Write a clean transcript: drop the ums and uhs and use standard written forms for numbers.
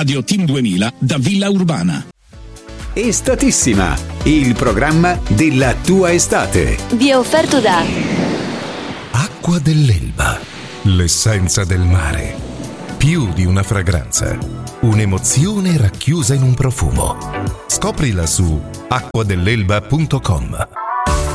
Radio Team 2000 da Villa Urbana. Estatissima, il programma della tua estate. Vi è offerto da Acqua dell'Elba, l'essenza del mare. Più di una fragranza, un'emozione racchiusa in un profumo. Scoprila su acquadelelba.com.